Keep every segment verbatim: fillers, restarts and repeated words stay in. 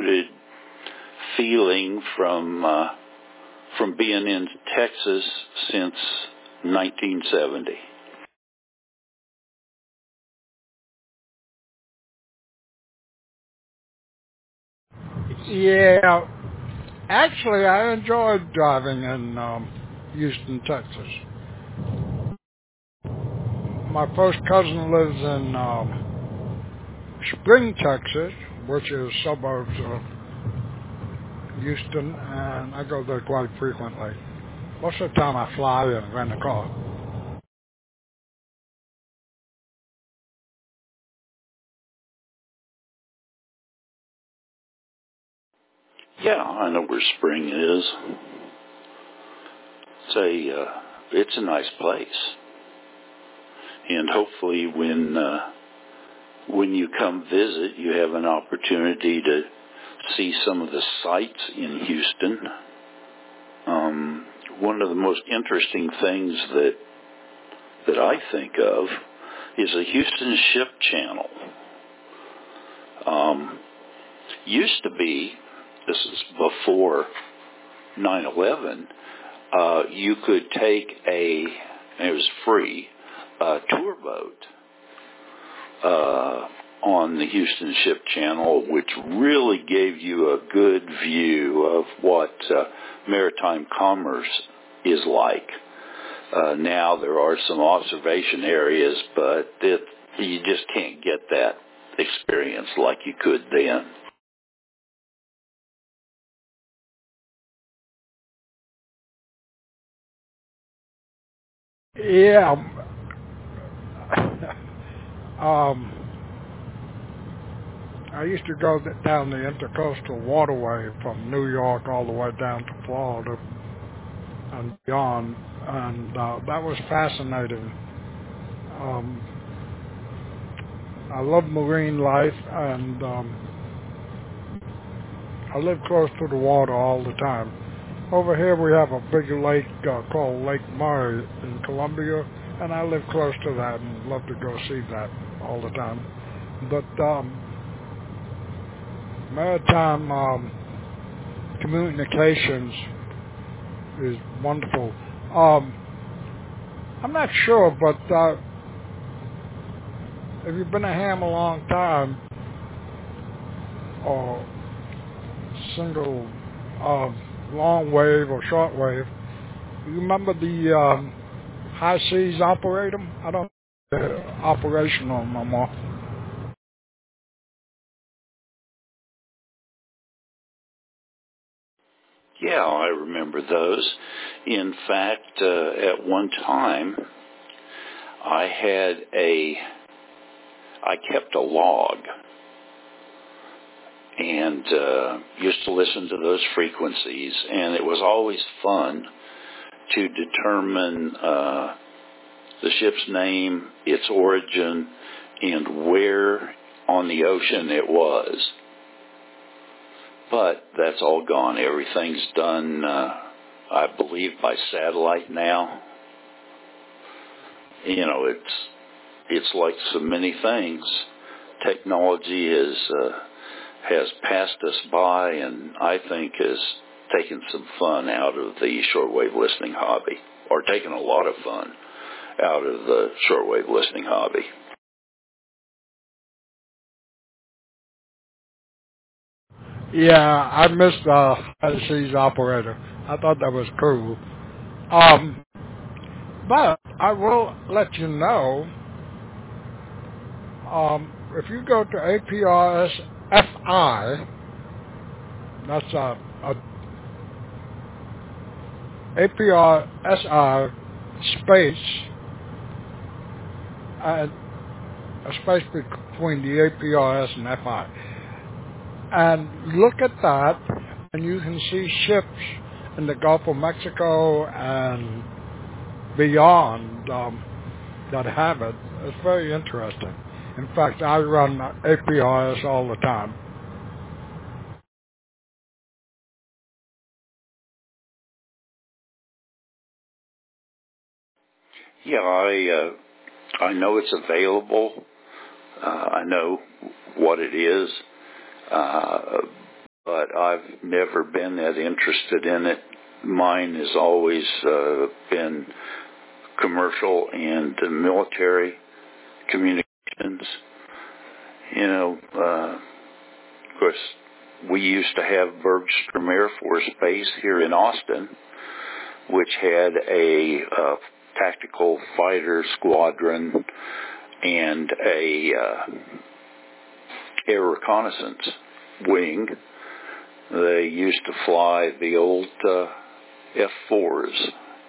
rooted feeling from uh, from being in Texas since nineteen seventy. Yeah, actually, I enjoyed driving in um, Houston, Texas. My first cousin lives in um, Spring, Texas, which is suburbs of Houston, and I go there quite frequently. Most of the time I fly and rent a car. Yeah, I know where Spring is. It's a, uh, it's a nice place. And hopefully when, uh, when you come visit, you have an opportunity to see some of the sights in Houston. Um, one of the most interesting things that, that I think of is the Houston Ship Channel. Um, used to be, this is before nine eleven, uh, you could take a, and it was free, a tour boat uh, on the Houston Ship Channel, which really gave you a good view of what uh, maritime commerce is like. Uh, now there are some observation areas, but it, you just can't get that experience like you could then. Yeah. um, I used to go down the Intercoastal Waterway from New York all the way down to Florida and beyond, and uh, that was fascinating. Um, I love marine life, and um, I live close to the water all the time. Over here we have a big lake uh, called Lake Murray in Columbia, and I live close to that and love to go see that all the time. But um, maritime um, communications is wonderful. Um, I'm not sure, but uh, if you've been a ham a long time, or single uh, long wave or short wave, you remember the um, high seas operator? I don't think they're operational no more. Yeah, I remember those. In fact, uh, at one time, I had a, I kept a log and uh, used to listen to those frequencies, and it was always fun to determine uh, the ship's name, its origin, and where on the ocean it was. But that's all gone. Everything's done, uh, I believe, by satellite now. You know, it's it's like so many things. Technology has uh, has passed us by, and I think has taken some fun out of the shortwave listening hobby, or taken a lot of fun out of the shortwave listening hobby. Yeah, I missed uh, high seas operator. I thought that was cool. Um, but I will let you know, um, if you go to A P R S F I, that's a, a A P R S I space, and a space between the A P R S and F I. And look at that, and you can see ships in the Gulf of Mexico and beyond um, that have it. It's very interesting. In fact, I run A P R S all the time. Yeah, I uh, I know it's available. Uh, I know what it is. Uh, but I've never been that interested in it. Mine has always uh, been commercial and uh, military communications. You know, uh, of course, we used to have Bergstrom Air Force Base here in Austin, which had a uh, tactical fighter squadron and a uh, air reconnaissance wing. They used to fly the old uh, F fours,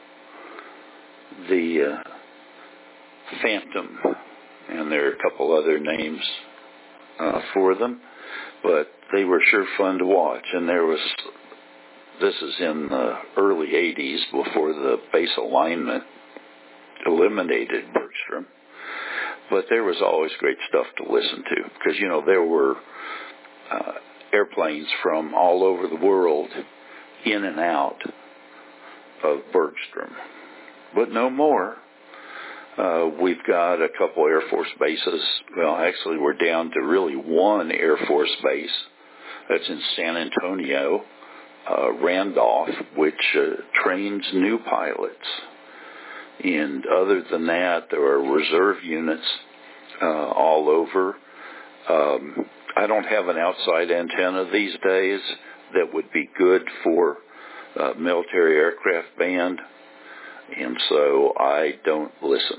the uh, Phantom, and there are a couple other names uh, for them, but they were sure fun to watch. And there was, this is in the early eighties, before the base alignment eliminated Bergstrom, but there was always great stuff to listen to, because, you know, there were uh, airplanes from all over the world in and out of Bergstrom, but no more. Uh, we've got a couple Air Force bases. Well, actually, we're down to really one Air Force base. That's in San Antonio, uh, Randolph, which uh, trains new pilots. And other than that, there are reserve units uh, all over. Um, I don't have an outside antenna these days that would be good for uh, military aircraft band, and so I don't listen.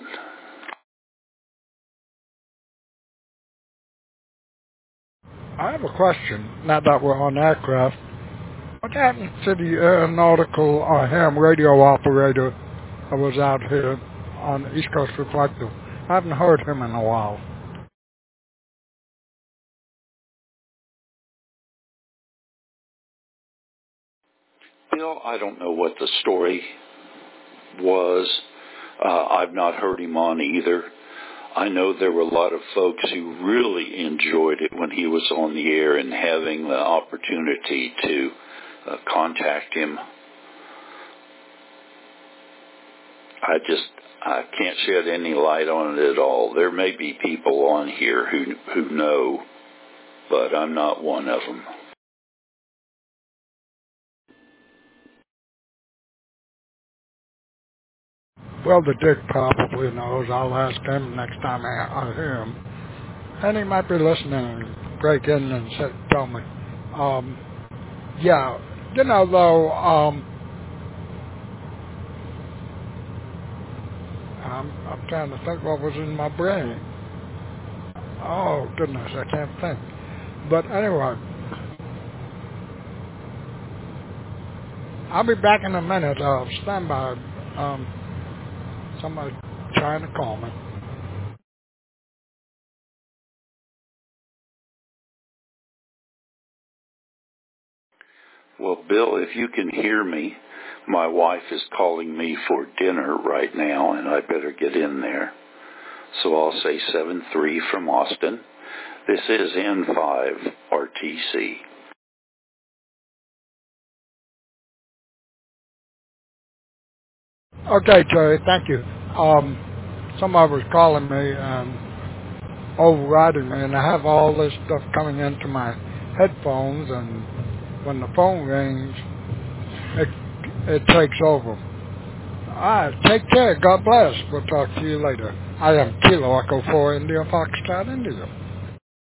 I have a question, now that we're on aircraft. What happened to the aeronautical or ham radio operator that was out here on the East Coast Reflective? I haven't heard him in a while. Bill, I don't know what the story was. Uh, I've not heard him on either. I know there were a lot of folks who really enjoyed it when he was on the air, and having the opportunity to uh, contact him. I just I can't shed any light on it at all. There may be people on here who who know, but I'm not one of them. Well, the Dick probably knows. I'll ask him next time I, I hear him. And he might be listening and break in and say, tell me. Um, yeah, you know, though, um, I'm, I'm trying to think what was in my brain. Oh, goodness, I can't think. But anyway, I'll be back in a minute. Uh, stand by. Um, somebody trying to call me. Well, Bill, if you can hear me, my wife is calling me for dinner right now, and I better get in there. So I'll say seven three from Austin. This is N five R T C. Okay, Jerry, thank you. Um, somebody was calling me and overriding me, and I have all this stuff coming into my headphones, and when the phone rings, it, it takes over. All right, take care. God bless. We'll talk to you later. I am Kilo Echo four India Foxtrot India.